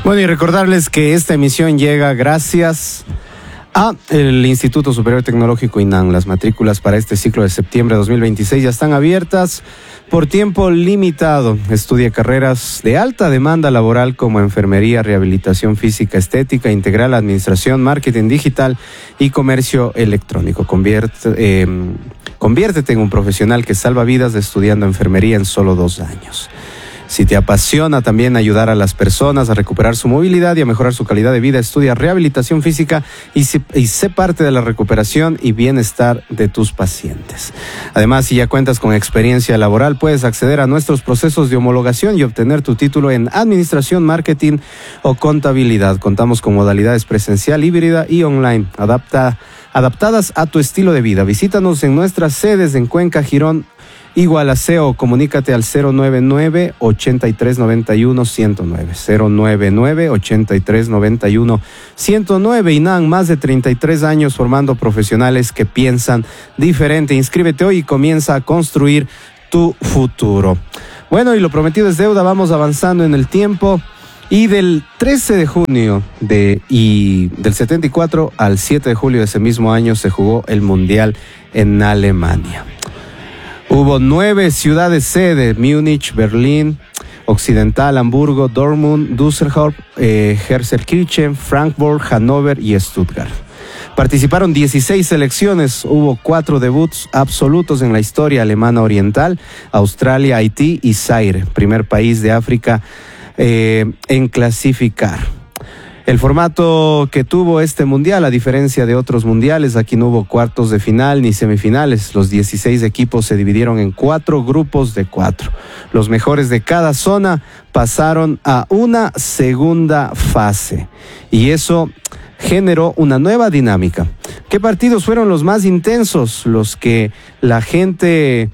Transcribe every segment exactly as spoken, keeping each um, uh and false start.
Bueno, y recordarles que esta emisión llega gracias a el Instituto Superior Tecnológico INAM. Las matrículas para este ciclo de septiembre de dos mil veintiséis ya están abiertas por tiempo limitado. Estudia carreras de alta demanda laboral como enfermería, rehabilitación física, estética, integral, administración, marketing digital y comercio electrónico. Convierte, eh, conviértete en un profesional que salva vidas estudiando enfermería en solo dos años. Si te apasiona también ayudar a las personas a recuperar su movilidad y a mejorar su calidad de vida, estudia rehabilitación física y, si, y sé parte de la recuperación y bienestar de tus pacientes. Además, si ya cuentas con experiencia laboral, puedes acceder a nuestros procesos de homologación y obtener tu título en administración, marketing o contabilidad. Contamos con modalidades presencial, híbrida y online, adapta, adaptadas a tu estilo de vida. Visítanos en nuestras sedes en Cuenca, Girón, Igualaceo. Comunícate al cero nueve nueve, ochenta y tres noventa y uno, ciento nueve. cero nueve nueve, ochenta y tres noventa y uno, ciento nueve. INAM, más de treinta y tres años formando profesionales que piensan diferente. Inscríbete hoy y comienza a construir tu futuro. Bueno, y lo prometido es deuda. Vamos avanzando en el tiempo. Y del trece de junio de, y del setenta y cuatro al siete de julio de ese mismo año se jugó el Mundial en Alemania. Hubo nueve ciudades sede: Múnich, Berlín Occidental, Hamburgo, Dortmund, Düsseldorf, eh, Gelsenkirchen, Frankfurt, Hannover y Stuttgart. Participaron dieciséis selecciones, hubo cuatro debuts absolutos en la historia alemana oriental: Australia, Haití y Zaire, primer país de África eh, en clasificar. El formato que tuvo este mundial, a diferencia de otros mundiales, aquí no hubo cuartos de final ni semifinales. Los dieciséis equipos se dividieron en cuatro grupos de cuatro. Los mejores de cada zona pasaron a una segunda fase y eso generó una nueva dinámica. ¿Qué partidos fueron los más intensos? Los que la gente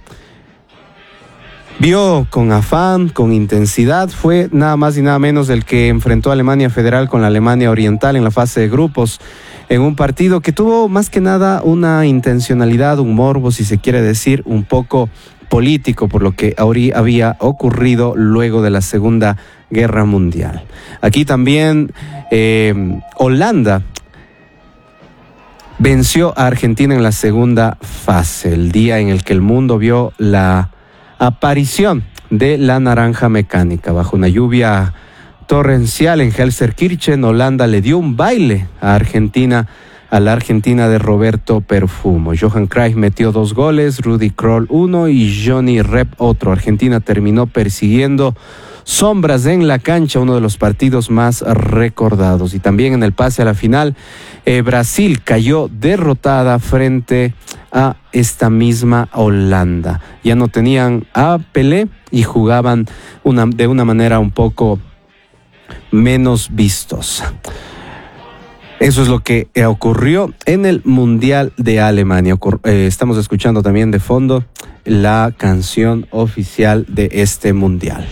vio con afán, con intensidad, fue nada más y nada menos el que enfrentó a Alemania Federal con la Alemania Oriental en la fase de grupos, en un partido que tuvo más que nada una intencionalidad, un morbo, si se quiere decir, un poco político, por lo que había ocurrido luego de la Segunda Guerra Mundial. Aquí también eh, Holanda venció a Argentina en la segunda fase, el día en el que el mundo vio la aparición de la naranja mecánica. Bajo una lluvia torrencial en Gelsenkirchen, Holanda le dio un baile a Argentina, a la Argentina de Roberto Perfumo. Johan Cruyff metió dos goles, Rudi Krol uno y Johnny Rep otro. Argentina terminó persiguiendo sombras en la cancha, uno de los partidos más recordados. Y también en el pase a la final, eh, Brasil cayó derrotada frente a esta misma Holanda. Ya no tenían a Pelé y jugaban una, de una manera un poco menos vistosa. Eso es lo que ocurrió en el Mundial de Alemania. Eh, estamos escuchando también de fondo la canción oficial de este Mundial.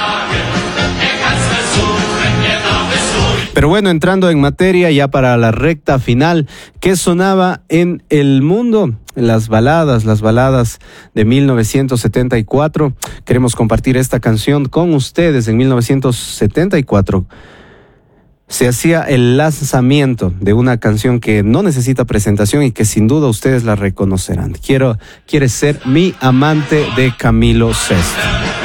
Pero bueno, entrando en materia ya para la recta final, ¿qué sonaba en el mundo? Las baladas, las baladas de mil novecientos setenta y cuatro. Queremos compartir esta canción con ustedes. En mil novecientos setenta y cuatro se hacía el lanzamiento de una canción que no necesita presentación y que sin duda ustedes la reconocerán. Quiero, Quieres ser mi amante, de Camilo Sesto.